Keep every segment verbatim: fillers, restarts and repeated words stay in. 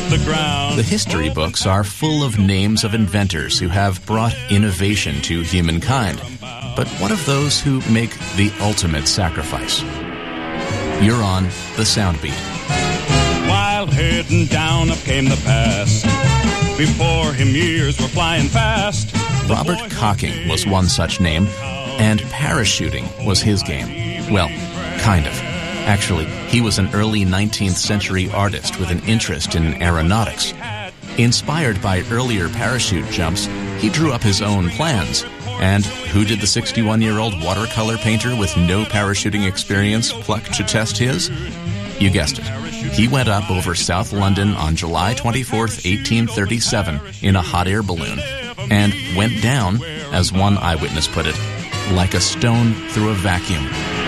the ground. The history books are full of names of inventors who have brought innovation to humankind. But what of those who make the ultimate sacrifice? You're on the Soundbeat. While heading down, up came the pass. Before him, years were flying fast. Robert Cocking was one such name, and parachuting was his game. Well, kind of. Actually, he was an early nineteenth century artist with an interest in aeronautics. Inspired by earlier parachute jumps, he drew up his own plans. And who did the sixty-one-year-old watercolor painter with no parachuting experience pluck to test his? You guessed it. He went up over South London on July twenty-fourth, eighteen thirty-seven in a hot air balloon and went down, as one eyewitness put it, like a stone through a vacuum.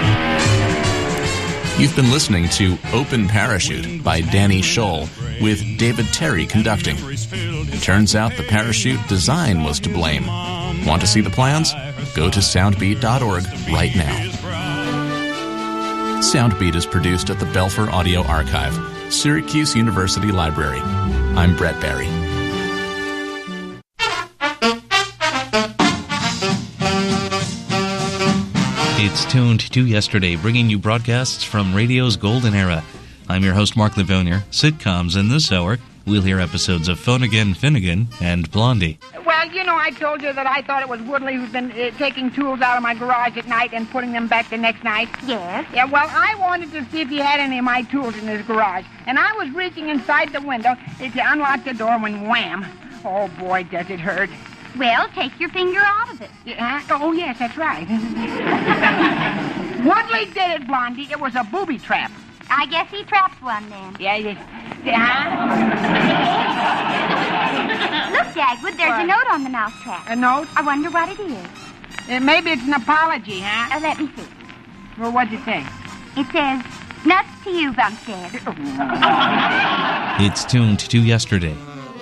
You've been listening to Open Parachute by Danny Scholl with David Terry conducting. Turns out the parachute design was to blame. Want to see the plans? Go to soundbeat dot org right now. Soundbeat is produced at the Belfer Audio Archive, Syracuse University Library. I'm Brett Barry. It's tuned to yesterday, bringing you broadcasts from radio's golden era. I'm your host, Mark Livonia. Sitcoms in this hour, we'll hear episodes of Phone Again, Finnegan, and Blondie. Well, you know, I told you that I thought it was Woodley who's been uh, taking tools out of my garage at night and putting them back the next night. Yes? Yeah, well, I wanted to see if he had any of my tools in his garage. And I was reaching inside the window to unlock the door when wham. Oh, boy, does it hurt. Well, take your finger out of it. Yeah? Oh, yes, that's right. Woodley did it, Blondie. It was a booby trap. I guess he trapped one then. Yeah, yeah. Yeah? Look, Dagwood, there's What? a note on the mousetrap. A note? I wonder what it is. Uh, maybe it's an apology, huh? Uh, let me see. Well, what'd you say? It says, nuts to you, Bumstead. It's tuned to yesterday.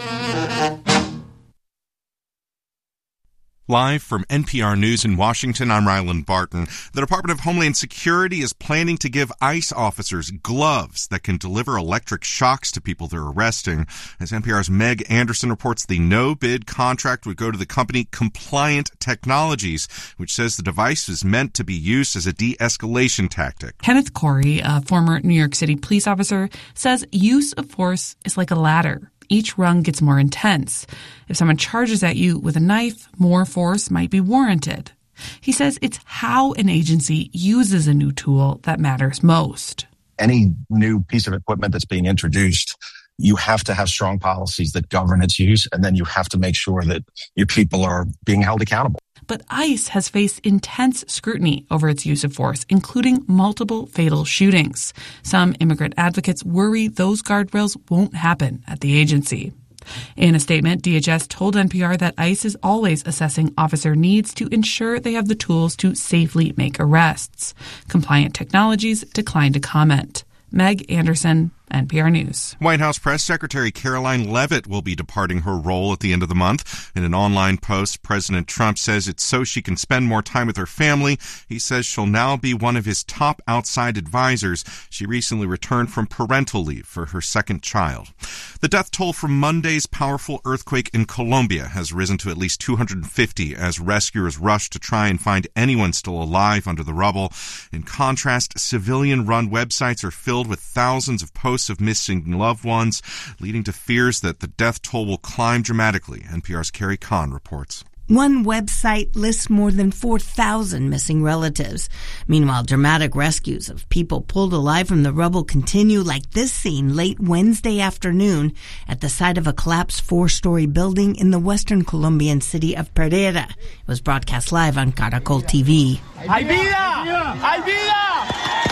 Live from N P R News in Washington, I'm Ryland Barton. The Department of Homeland Security is planning to give ICE officers gloves that can deliver electric shocks to people they're arresting. As N P R's Meg Anderson reports, the no-bid contract would go to the company Compliant Technologies, which says the device is meant to be used as a de-escalation tactic. Kenneth Corey, a former New York City police officer, says use of force is like a ladder. Each rung gets more intense. If someone charges at you with a knife, more force might be warranted. He says it's how an agency uses a new tool that matters most. Any new piece of equipment that's being introduced, you have to have strong policies that govern its use, and then you have to make sure that your people are being held accountable. But ICE has faced intense scrutiny over its use of force, including multiple fatal shootings. Some immigrant advocates worry those guardrails won't happen at the agency. In a statement, D H S told N P R that ICE is always assessing officer needs to ensure they have the tools to safely make arrests. Compliant Technologies declined to comment. Meg Anderson, N P R News. White House Press Secretary Caroline Leavitt will be departing her role at the end of the month. In an online post, President Trump says it's so she can spend more time with her family. He says she'll now be one of his top outside advisors. She recently returned from parental leave for her second child. The death toll from Monday's powerful earthquake in Colombia has risen to at least two hundred fifty as rescuers rush to try and find anyone still alive under the rubble. In contrast, civilian-run websites are filled with thousands of posts of missing loved ones, leading to fears that the death toll will climb dramatically. N P R's Carrie Kahn reports. One website lists more than four thousand missing relatives. Meanwhile, dramatic rescues of people pulled alive from the rubble continue, like this scene late Wednesday afternoon at the site of a collapsed four-story building in the western Colombian city of Pereira. It was broadcast live on Caracol T V. ¡Hay vida! ¡Hay vida!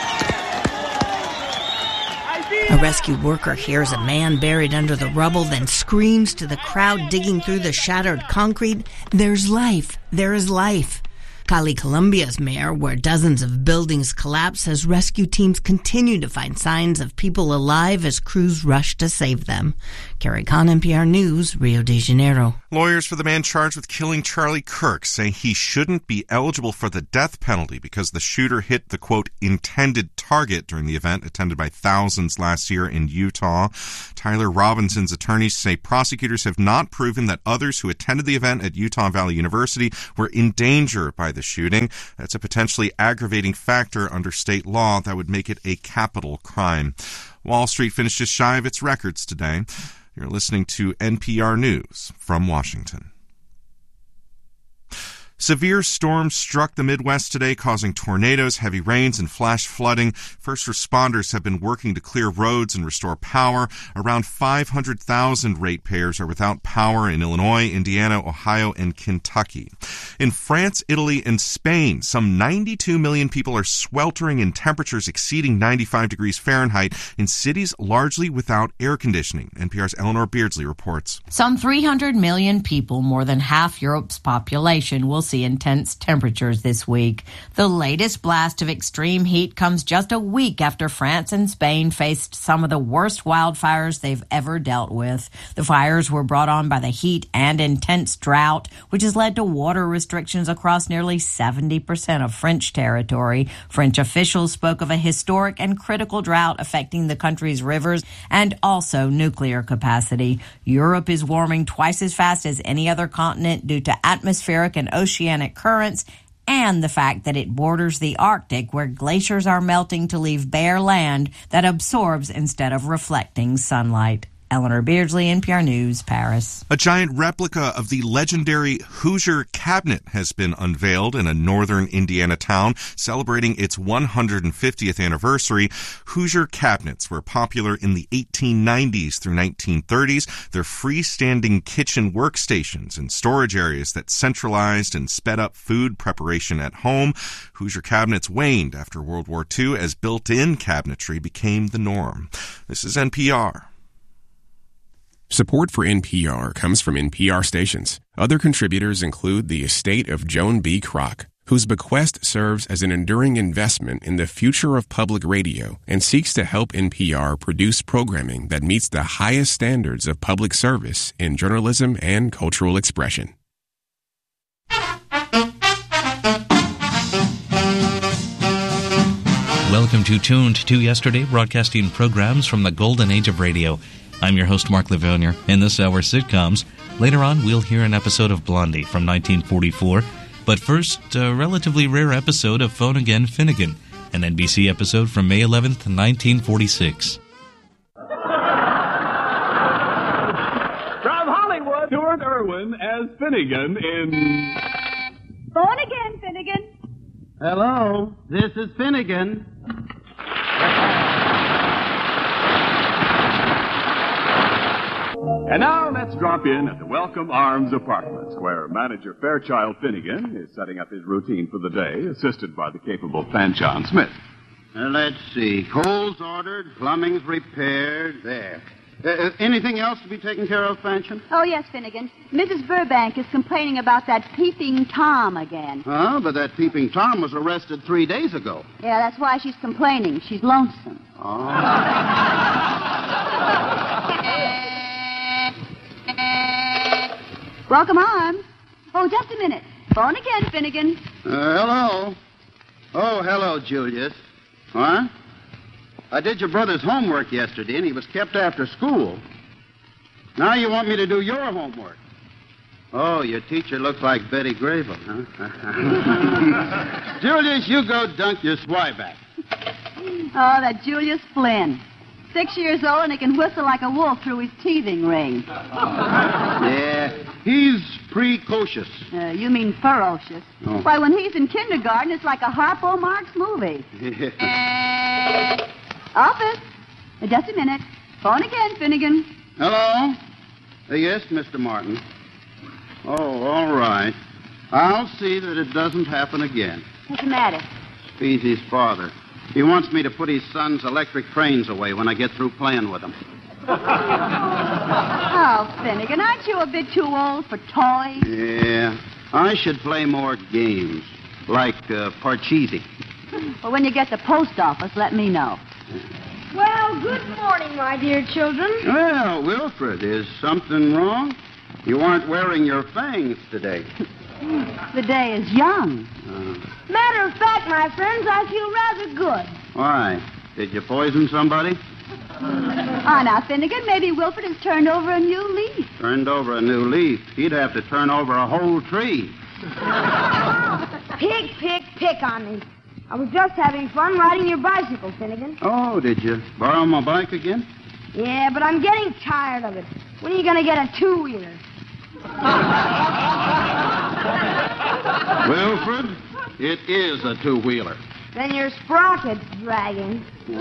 A rescue worker hears a man buried under the rubble, then screams to the crowd digging through the shattered concrete, "There's life! There is life!" Cali, Colombia's mayor, where dozens of buildings collapse, says rescue teams continue to find signs of people alive as crews rush to save them. Carrie Kahn, N P R News, Rio de Janeiro. Lawyers for the man charged with killing Charlie Kirk say he shouldn't be eligible for the death penalty because the shooter hit the, quote, intended target during the event attended by thousands last year in Utah. Tyler Robinson's attorneys say prosecutors have not proven that others who attended the event at Utah Valley University were in danger by the shooting. That's a potentially aggravating factor under state law that would make it a capital crime. Wall Street finished just shy of its records today. You're listening to N P R News from Washington. Severe storms struck the Midwest today, causing tornadoes, heavy rains, and flash flooding. First responders have been working to clear roads and restore power. Around five hundred thousand ratepayers are without power in Illinois, Indiana, Ohio, and Kentucky. In France, Italy, and Spain, some ninety-two million people are sweltering in temperatures exceeding ninety-five degrees Fahrenheit in cities largely without air conditioning. N P R's Eleanor Beardsley reports. Some three hundred million people, more than half Europe's population, will see intense temperatures this week. The latest blast of extreme heat comes just a week after France and Spain faced some of the worst wildfires they've ever dealt with. The fires were brought on by the heat and intense drought, which has led to water restrictions across nearly seventy percent of French territory. French officials spoke of a historic and critical drought affecting the country's rivers and also nuclear capacity. Europe is warming twice as fast as any other continent due to atmospheric and oceanic currents and the fact that it borders the Arctic, where glaciers are melting to leave bare land that absorbs instead of reflecting sunlight. Eleanor Beardsley, N P R News, Paris. A giant replica of the legendary Hoosier Cabinet has been unveiled in a northern Indiana town celebrating its one hundred fiftieth anniversary. Hoosier Cabinets were popular in the eighteen nineties through nineteen thirties. They're freestanding kitchen workstations and storage areas that centralized and sped up food preparation at home. Hoosier Cabinets waned after World War Two as built-in cabinetry became the norm. This is N P R. Support for N P R comes from N P R stations. Other contributors include the estate of Joan B. Kroc, whose bequest serves as an enduring investment in the future of public radio and seeks to help N P R produce programming that meets the highest standards of public service in journalism and cultural expression. Welcome to Tuned to Yesterday, broadcasting programs from the golden age of radio. I'm your host, Mark Livonia. In this hour's sitcoms, later on we'll hear an episode of Blondie from nineteen forty-four. But first, a relatively rare episode of Phone Again Finnegan, an N B C episode from May eleventh, nineteen forty-six. From Hollywood, Stuart Irwin as Finnegan in... Phone Again, Finnegan. Hello, this is Finnegan. And now let's drop in at the Welcome Arms Apartments, where manager Fairchild Finnegan is setting up his routine for the day, assisted by the capable Fanchon Smith. Uh, let's see. Coal's ordered, plumbing's repaired. There. Uh, anything else to be taken care of, Fanchon? Oh, yes, Finnegan. Missus Burbank is complaining about that peeping Tom again. Oh, but that peeping Tom was arrested three days ago. Yeah, that's why she's complaining. She's lonesome. Oh. Welcome Arms. Oh, just a minute. Phone again, Finnegan. Uh, hello. Oh, hello, Julius. What? I did your brother's homework yesterday, and he was kept after school. Now you want me to do your homework. Oh, your teacher looks like Betty Grable, huh? Julius, you go dunk your Swieback. Oh, that Julius Flynn. Six years old, and he can whistle like a wolf through his teething ring. Yeah, he's precocious. Uh, you mean ferocious. Oh. Why, when he's in kindergarten, it's like a Harpo Marx movie. Yeah. Office. Uh, just a minute. Phone again, Finnegan. Hello? Uh, yes, Mister Martin. Oh, all right. I'll see that it doesn't happen again. What's the matter? Speezy's father. He wants me to put his son's electric trains away when I get through playing with him. Oh, Finnegan, aren't you a bit too old for toys? Yeah. I should play more games, like uh, Parcheesi. Well, when you get to the post office, let me know. Well, good morning, my dear children. Well, Wilfred, is something wrong? You aren't wearing your fangs today. The day is young. Uh, Matter of fact, my friends, I feel rather good. why? Did you poison somebody? Ah, now, Finnegan, maybe Wilfred has turned over a new leaf. Turned over a new leaf. He'd have to turn over a whole tree. Pick, pick, pick on me. I was just having fun riding your bicycle, Finnegan. Oh, did you borrow my bike again? Yeah, but I'm getting tired of it. When are you going to get a two-wheeler? Wilfred, it is a two-wheeler. Then your sprocket's dragging.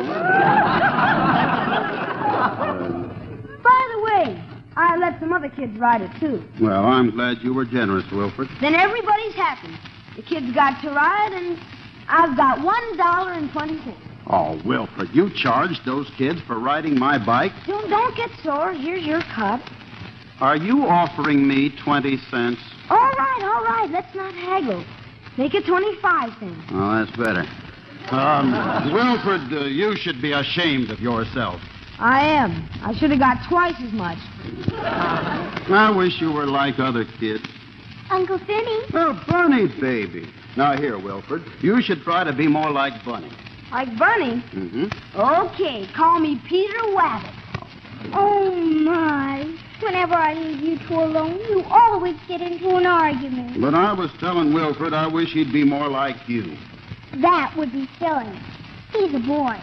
By the way, I let some other kids ride it, too. Well, I'm glad you were generous, Wilfred. Then everybody's happy. The kids got to ride, and I've got one dollar and twenty cents. Oh, Wilfred, you charged those kids for riding my bike? Don't, don't get sore. Here's your cut. Are you offering me twenty cents? All right, all right. Let's not haggle. Make it twenty-five cents. Oh, that's better. Um, Wilfred, uh, you should be ashamed of yourself. I am. I should have got twice as much. I wish you were like other kids. Uncle Finny. Oh, Bunny, baby. Now, here, Wilfred, you should try to be more like Bunny. Like Bunny? Mm-hmm. Okay, call me Peter Wabbit. Oh, my. Whenever I leave you two alone, you always get into an argument. But I was telling Wilfred I wish he'd be more like you. That would be silly. He's a boy.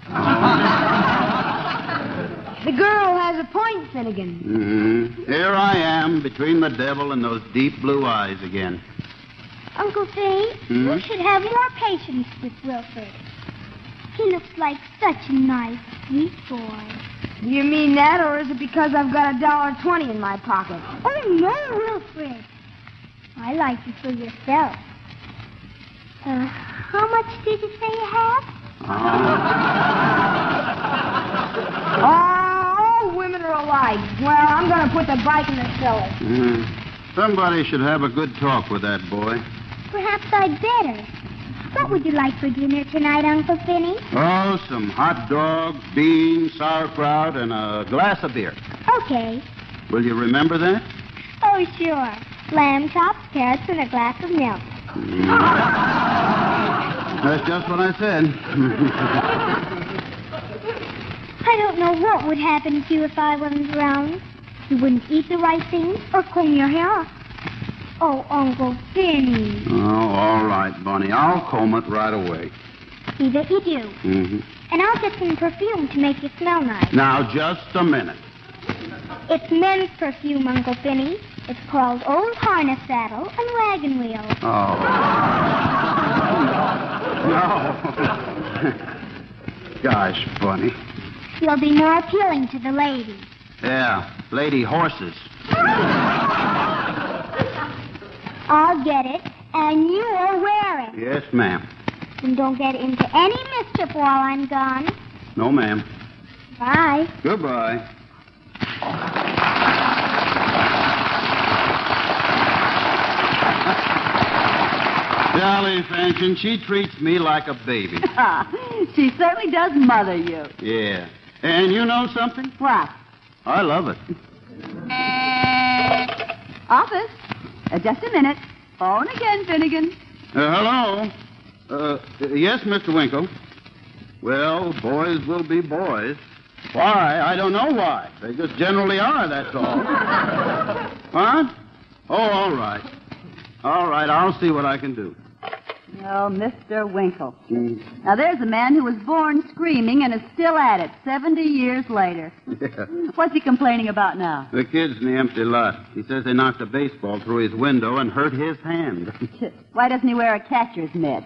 The girl has a point, Finnegan. Mm-hmm. Here I am, between the devil and those deep blue eyes again. Uncle Finny, Hmm? you should have more patience with Wilfred. He looks like such a nice, sweet boy. Do you mean that, or is it because I've got a dollar twenty in my pocket? Oh, no, Wilfred. I like you for yourself. Uh, how much did you say you have? Oh, women are alike. Well, I'm going to put the bike in the cellar. Mm. Somebody should have a good talk with that boy. Perhaps I'd better. What would you like for dinner tonight, Uncle Finny? Oh, some hot dogs, beans, sauerkraut, and a glass of beer. Okay. Will you remember that? Oh, sure. Lamb chops, carrots, and a glass of milk. Mm. That's just what I said. I don't know what would happen to you if I wasn't around. You wouldn't eat the right things or comb your hair. Oh, Uncle Finny. Oh, all right, Bunny. I'll comb it right away. See that you do. Mm-hmm. And I'll get some perfume to make you smell nice. Now, just a minute. It's men's perfume, Uncle Finny. It's called Old Harness Saddle and Wagon Wheel. Oh. No. Gosh, Bunny. You'll be more appealing to the ladies. Yeah, lady horses. I'll get it, and you'll wear it. Yes, ma'am. And don't get into any mischief while I'm gone. No, ma'am. Bye. Goodbye. Dolly Fanchon, she treats me like a baby. She certainly does mother you. Yeah. And you know something? What? I love it. Office. Uh, just a minute. Phone again, Finnegan. Uh, hello? Uh, yes, Mister Winkle. Well, boys will be boys. Why? I don't know why. They just generally are, that's all. What? Oh, all right. All right, I'll see what I can do. Oh, Mister Winkle. Mm. Now, there's a man who was born screaming and is still at it seventy years later. Yeah. What's he complaining about now? The kid's in the empty lot. He says they knocked a baseball through his window and hurt his hand. Why doesn't he wear a catcher's mitt?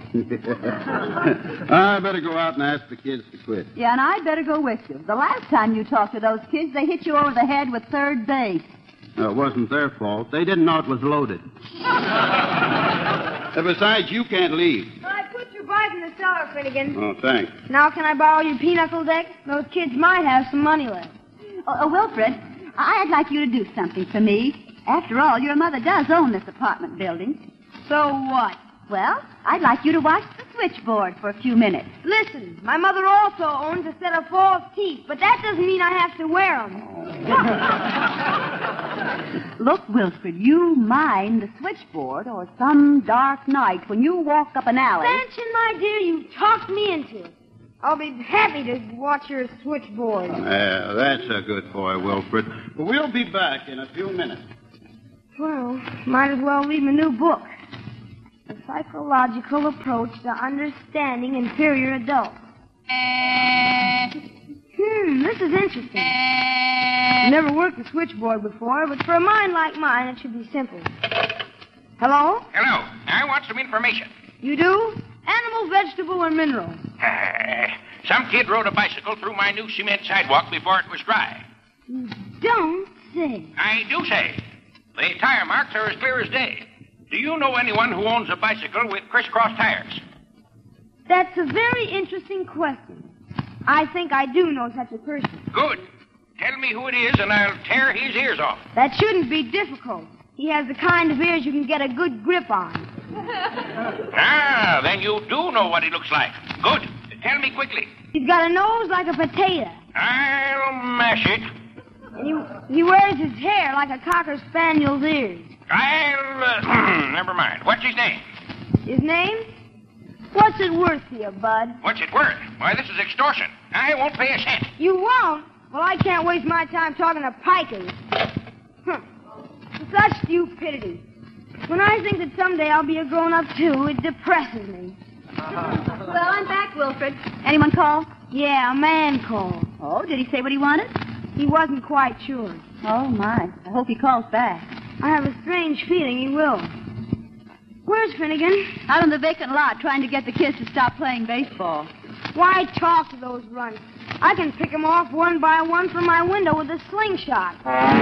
I better go out and ask the kids to quit. Yeah, and I'd better go with you. The last time you talked to those kids, they hit you over the head with third base. Uh, it wasn't their fault. They didn't know it was loaded. And besides, you can't leave. I put your bike in the cellar, Finnegan. Oh, thanks. Now can I borrow your pinochle deck? Those kids might have some money left. Oh, oh, Wilfred, I'd like you to do something for me. After all, your mother does own this apartment building. So what? Well, I'd like you to watch the switchboard for a few minutes. Listen, my mother also owns a set of false teeth, but that doesn't mean I have to wear them. Look, Wilfred, you mind the switchboard or some dark night when you walk up an alley. Sanchin, my dear, you talked me into it. I'll be happy to watch your switchboard. Yeah, that's a good boy, Wilfred. We'll be back in a few minutes. Well, might as well read my new book. A Psychological Approach to Understanding Inferior Adults. Hmm, this is interesting. I've never worked a switchboard before, but for a mind like mine, it should be simple. Hello? Hello. I want some information. You do? Animal, vegetable, or mineral? Uh, some kid rode a bicycle through my new cement sidewalk before it was dry. You don't say. I do say. The tire marks are as clear as day. Do you know anyone who owns a bicycle with crisscross tires? That's a very interesting question. I think I do know such a person. Good. Tell me who it is, and I'll tear his ears off. That shouldn't be difficult. He has the kind of ears you can get a good grip on. Ah, then you do know what he looks like. Good. Tell me quickly. He's got a nose like a potato. I'll mash it. And he, he wears his hair like a cocker spaniel's ears. I'll... Uh, never mind. What's his name? His name? What's it worth to you, Bud? What's it worth? Why, this is extortion. I won't pay a cent. You won't? Well, I can't waste my time talking to pikers. Huh. Such stupidity. When I think that someday I'll be a grown-up, too, it depresses me. Well, I'm back, Wilfred. Anyone call? Yeah, a man called. Oh, did he say what he wanted? He wasn't quite sure. Oh, my. I hope he calls back. I have a strange feeling he will. Where's Finnegan? Out on the vacant lot, trying to get the kids to stop playing baseball. Why talk to those runts? I can pick them off one by one from my window with a slingshot.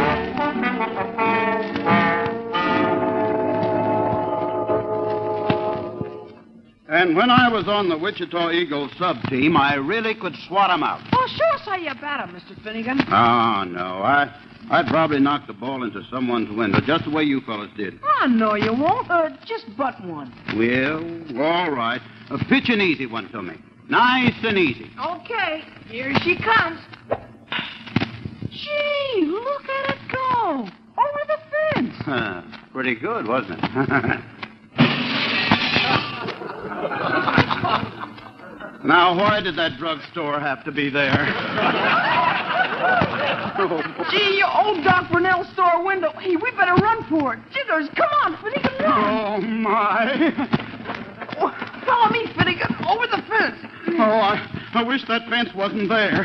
And when I was on the Wichita Eagles sub-team, I really could swat 'em out. Oh, show us how you bat 'em, Mister Finnegan. Oh, no. I, I'd probably knock the ball into someone's window, just the way you fellas did. Oh, no, you won't. Uh, just butt one. Well, all right. Uh, pitch an easy one to me. Nice and easy. Okay, here she comes. Gee, look at it go. Over the fence. Uh, pretty good, wasn't it? Now, why did that drugstore have to be there? Gee, old Doc Burnell's store window. Hey, we better run for it. Jiggers, come on, Finnegan, run. Oh, my. Oh, follow me, Finnegan, over the fence. Oh, I, I wish that fence wasn't there.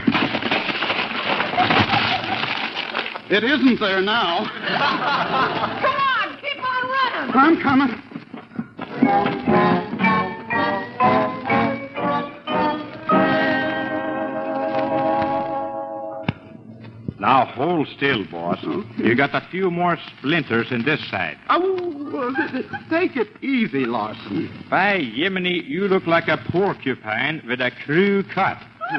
It isn't there now. Come on, keep on running. I'm coming. Now, hold still, boss. You got a few more splinters in this side. Oh, take it easy, Larson. By Yemeni, you look like a porcupine with a crew cut. uh,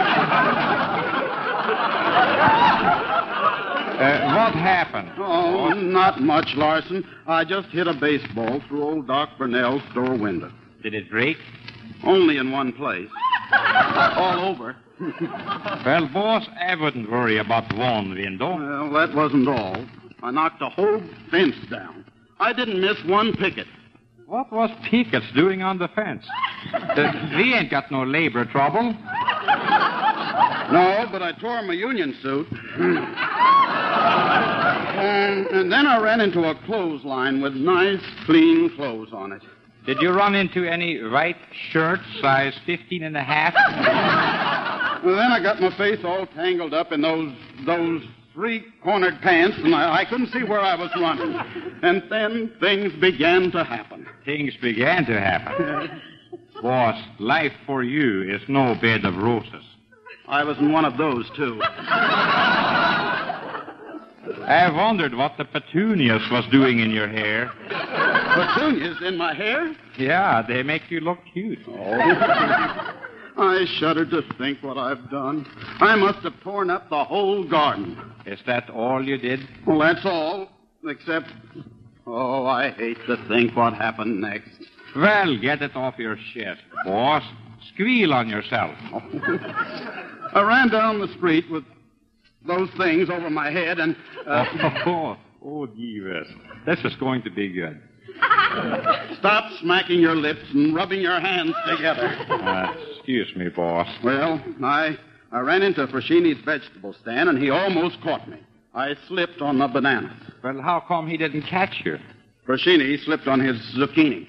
what happened? Oh, not much, Larson. I just hit a baseball through old Doc Burnell's store window. Did it break? Only in one place. All over. Well, boss, I wouldn't worry about one window. Well, that wasn't all. I knocked a whole fence down. I didn't miss one picket. What was pickets doing on the fence? uh, we ain't got no labor trouble. No, but I tore my union suit. and, and then I ran into a clothesline with nice, clean clothes on it. Did you run into any white shirts, size fifteen and a half? Well, then I got my face all tangled up in those those three-cornered pants, and I, I couldn't see where I was running. And then things began to happen. Things began to happen? Boss, life for you is no bed of roses. I was in one of those, too. I wondered what the petunias was doing in your hair. Petunias in my hair? Yeah, they make you look cute. Oh. I shudder to think what I've done. I must have torn up the whole garden. Is that all you did? Well, that's all, except... Oh, I hate to think what happened next. Well, get it off your chest, boss. Squeal on yourself. I ran down the street with those things over my head and... Uh, oh, Oh, Jeeves. This is going to be good. Stop smacking your lips and rubbing your hands together. Uh, excuse me, boss. Well, I I ran into Frashini's vegetable stand, and he almost caught me. I slipped on the bananas. Well, how come he didn't catch you? Frashini slipped on his zucchini.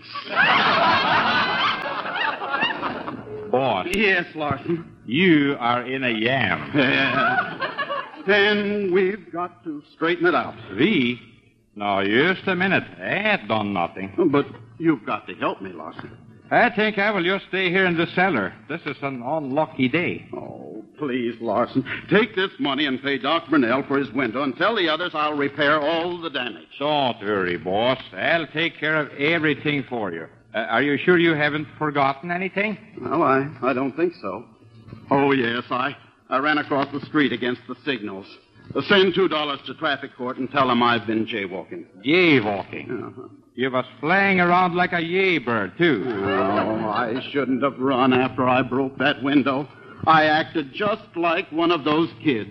Boss. Yes, Larson. You are in a yam. Then we've got to straighten it out. We? No, just a minute. I ain't done nothing. But you've got to help me, Larson. I think I will just stay here in the cellar. This is an unlucky day. Oh, please, Larson. Take this money and pay Doc Burnell for his window and tell the others I'll repair all the damage. Don't worry, boss. I'll take care of everything for you. Uh, are you sure you haven't forgotten anything? Well, I, I don't think so. Oh, yes, I, I ran across the street against the signals. Uh, send two dollars to traffic court and tell them I've been jaywalking. Jaywalking? Uh-huh. You was flying around like a yay bird, too. Oh, I shouldn't have run after I broke that window. I acted just like one of those kids.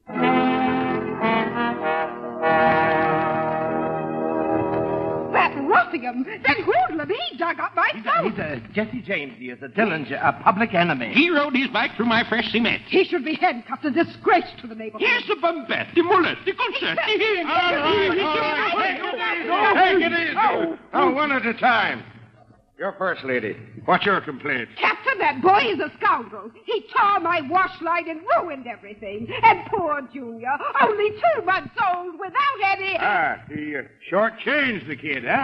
That ruffian, that hoodlum, he dug up my throat. He's a Jesse James. He is a Dillinger, a public enemy. He rode his bike through my fresh cement. He should be handcuffed, a disgrace to the neighborhood. Here's the Bumbet, the Mullet, the Concert. All right, all right. Take it easy. Oh, one at a time. You're first, lady. What's your complaint? Captain, that boy is a scoundrel. He tore my wash line and ruined everything. And poor Junior, only two months old, without any... Ah, he uh, shortchanged the kid, huh?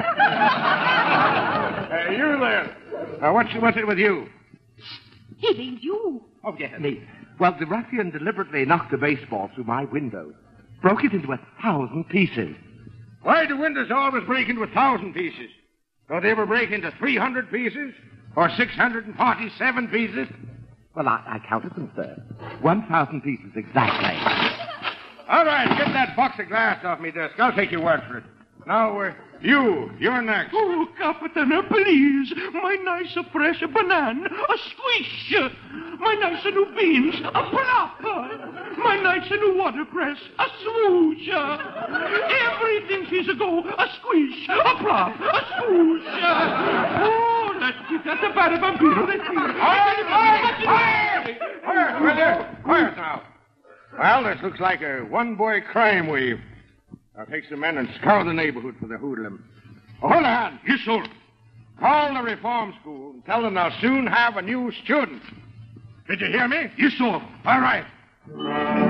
Hey, you there. Uh, what's, what's it with you? He means you. Oh, yeah, me. Well, the ruffian deliberately knocked a baseball through my window. Broke it into a thousand pieces. Why do windows always break into a thousand pieces? Don't they ever break into three hundred pieces? Or six hundred forty-seven pieces? Well, I, I counted them, sir. one thousand pieces exactly. All right, get that box of glass off me desk. I'll take your word for it. Now, uh, you, you're next. Oh, Captain, please. My nice fresh banana, a squish. My nice new beans, a plop. My nice new watercress, a swoosh. Everything she's a go, a squish, a plop, a swoosh. Oh, let's get at the bad vampiro. Let's see. Quiet, quiet, quiet! Quiet, will you? Quiet now. Well, this looks like a one-boy crime wave. Now take some men and scour the neighborhood for the hoodlum. Oh, hold on. Yes, sir. Call the reform school and tell them they'll soon have a new student. Did you hear me? Yes, sir. All right.